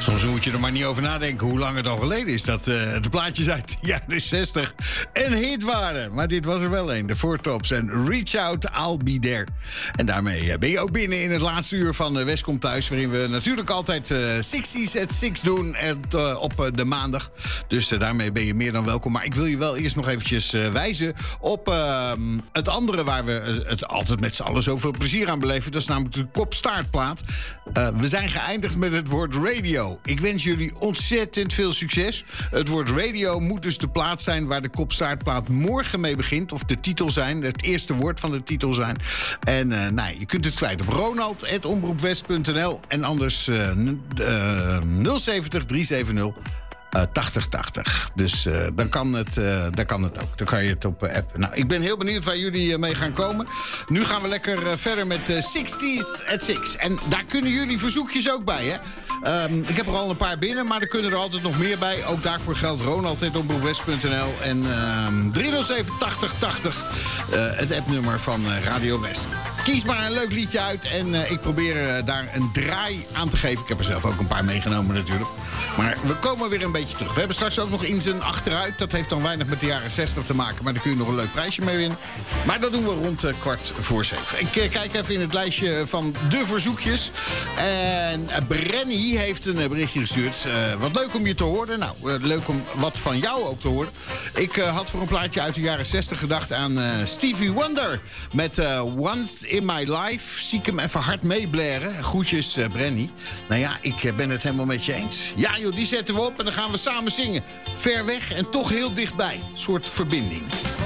Soms moet je er maar niet over nadenken hoe lang het al geleden is dat de plaatjes uit de jaren 60 een hit waren. Maar dit was er wel een. De Four Tops en Reach Out, I'll Be There. En daarmee ben je ook binnen in het laatste uur van West komt Thuis, waarin we natuurlijk altijd 60's at 6 doen op de maandag. Dus daarmee ben je meer dan welkom. Maar ik wil je wel eerst nog eventjes wijzen op het andere waar we het altijd met z'n allen zoveel plezier aan beleven. Dat is namelijk de kop-staartplaat. We zijn geëindigd met het woord radio. Ik wens jullie ontzettend veel succes. Het woord radio moet dus de plaat zijn waar de kop-staartplaat morgen mee begint. Of de titel zijn, het eerste woord van de titel zijn. En je kunt het kwijt op ronald@omroepwest.nl. En anders 070 370 8080. Dus dan kan het ook. Dan kan je het op app. Nou, ik ben heel benieuwd waar jullie mee gaan komen. Nu gaan we lekker verder met 60's at 6. En daar kunnen jullie verzoekjes ook bij, hè? Ik heb er al een paar binnen, maar er kunnen er altijd nog meer bij. Ook daarvoor geldt ronald@omroepwest.nl en 307 8080, het appnummer van Radio West. Kies maar een leuk liedje uit en ik probeer daar een draai aan te geven. Ik heb er zelf ook een paar meegenomen natuurlijk. Maar we komen weer een beetje terug. We hebben straks ook nog in zijn achteruit. Dat heeft dan weinig met de jaren 60 te maken, maar daar kun je nog een leuk prijsje mee winnen. Maar dat doen we rond 6:15. Ik kijk even in het lijstje van de verzoekjes. En Brenny heeft een berichtje gestuurd. Wat leuk om je te horen. Nou, leuk om wat van jou ook te horen. Ik had voor een plaatje uit de jaren 60 gedacht aan Stevie Wonder. Met Once in My Life. Zie ik hem even hard meeblaren. Groetjes, Brenny. Nou ja, ik ben het helemaal met je eens. Ja joh, die zetten we op en dan gaan we samen zingen. Ver weg en toch heel dichtbij. Een soort verbinding.